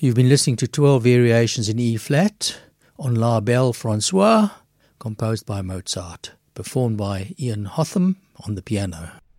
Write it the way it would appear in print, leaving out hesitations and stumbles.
You've been listening to 12 variations in E-flat on La Belle Francoise, composed by Mozart, performed by Ian Hotham on the piano.